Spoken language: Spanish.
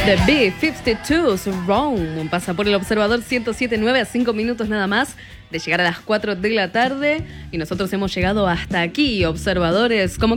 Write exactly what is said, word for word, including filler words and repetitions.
The B cincuenta y dos Wrong pasa por el Observador ciento siete punto nueve a cinco minutos nada más de llegar a las cuatro de la tarde y nosotros hemos llegado hasta aquí, observadores. Como